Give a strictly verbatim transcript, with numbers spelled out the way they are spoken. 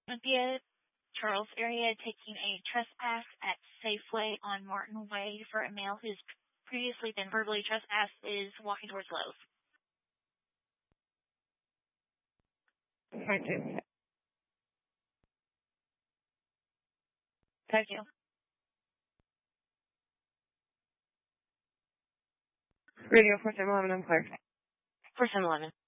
Olympia, Charles area taking a trespass at Safeway on Martin Way for a male who's previously been verbally trespassed is walking towards Lowe's. Point two. Thank you. Radio four seven eleven, I'm clear. four seven eleven.